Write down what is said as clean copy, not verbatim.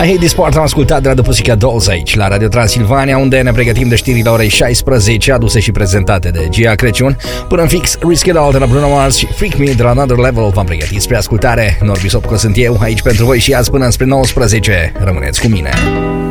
Hate This Part am ascultat de la The Pussycat Dolls aici, la Radio Transilvania, unde ne pregătim de știrile orei 16, aduse și prezentate de Gia Crăciun. Până în fix, Risk It All de la Bruno Mars și Freak Me de la Another Level v-am pregătit spre ascultare. Norbi Sopco sunt eu, aici pentru voi și azi până spre 19. Rămâneți cu mine.